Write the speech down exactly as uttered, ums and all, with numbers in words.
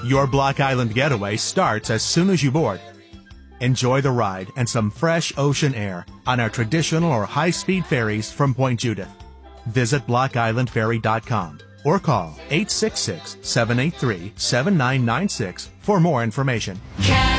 Your Block Island getaway starts as soon as you board. Enjoy the ride and some fresh ocean air on our traditional or high-speed ferries from Point Judith. Visit block island ferry dot com or call eight six six, seven eight three, seven nine nine six for more information.